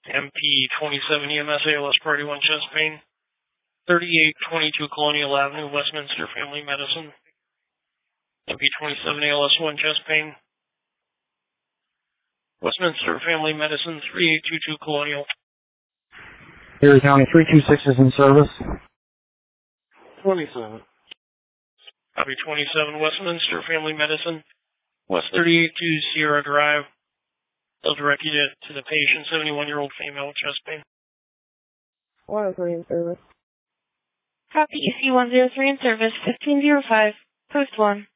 MP27 EMS ALS Priority 1 chest pain. 3822 Colonial Avenue, Westminster Family Medicine. MP27 ALS 1 chest pain. Westminster Family Medicine, 3822 Colonial. Erie County 326 is in service. 27. Copy 27, Westminster Family Medicine, West 38 to Sierra Drive. They'll direct you to the patient, 71-year-old female with chest pain. 103 in service. Copy EC-103 in service, 1505, post 1.